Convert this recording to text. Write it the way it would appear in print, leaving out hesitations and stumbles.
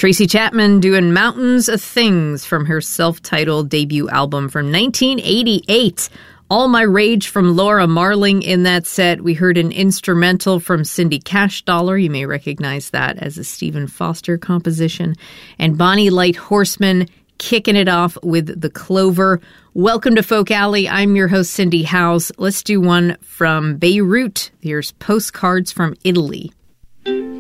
Tracy Chapman doing Mountains of Things from her self-titled debut album from 1988. All My Rage from Laura Marling in that set. We heard an instrumental from Cindy Cash Dollar. You may recognize that as a Stephen Foster composition. And Bonnie Light Horseman kicking it off with The Clover. Welcome to Folk Alley. I'm your host, Cindy Howes. Let's do one from Beirut. Here's Postcards from Italy.